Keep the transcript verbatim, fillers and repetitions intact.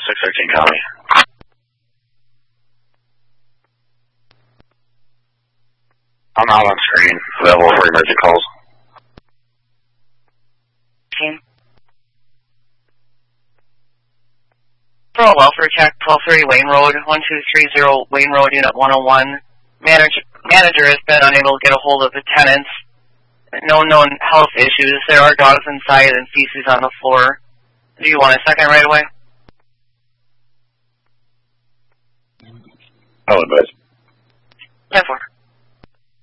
six thirteen, copy. I'm out on screen, available for emergency calls. For a welfare check, twelve thirty Wayne Road, one two three zero Wayne Road, Unit one oh one. Manager, manager has been unable to get a hold of the tenants. No known health issues. There are dogs inside and feces on the floor. Do you want a second right away? I'll advise. ten four.